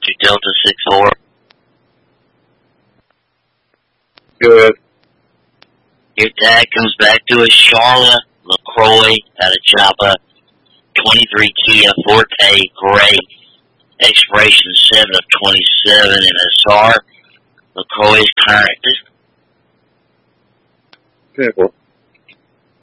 Roger, Delta 6-4. Good. Your tag comes back to us, Charlotte LaCroix out of Joppa, 23 Kia Forte Gray, expiration 7 of 27 in a SAR. LaCroix is current. Okay, well.